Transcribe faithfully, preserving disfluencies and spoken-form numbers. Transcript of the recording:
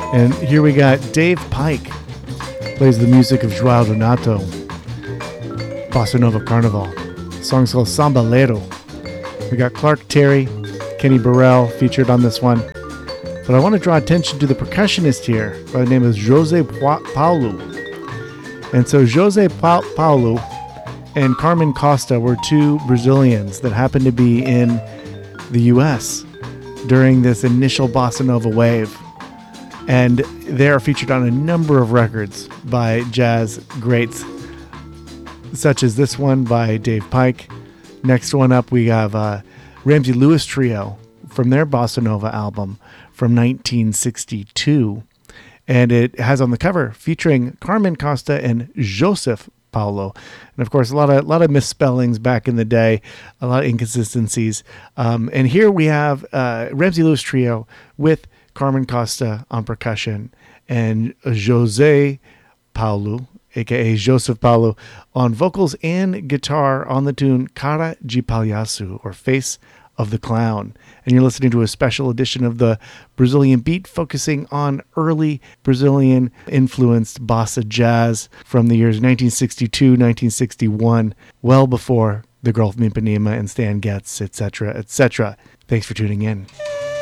And here we got Dave Pike plays the music of Joao Donato, Bossa Nova Carnival. The song's called Sambalero. We got Clark Terry, Kenny Burrell featured on this one. But I want to draw attention to the percussionist here by the name of Jose Paulo. And so Jose pa- Paulo and Carmen Costa were two Brazilians that happened to be in the U S during this initial Bossa Nova wave. And they are featured on a number of records by jazz greats, such as this one by Dave Pike. Next one up, we have uh, Ramsey Lewis Trio from their Bossa Nova album from nineteen sixty-two. And it has on the cover featuring Carmen Costa and Joseph Paulo. And of course, a lot of a lot of misspellings back in the day, a lot of inconsistencies. Um, and here we have uh, Ramsey Lewis Trio with Carmen Costa on percussion and Jose Paulo, aka Joseph Paulo, on vocals and guitar on the tune Cara de Palhaço, or Face of the Clown. And you're listening to a special edition of the Brazilian Beat, focusing on early Brazilian influenced bossa jazz from the years nineteen sixty-two, nineteen sixty-one, well before The Girl from Ipanema and Stan Getz, et cetera, et cetera. Thanks for tuning in.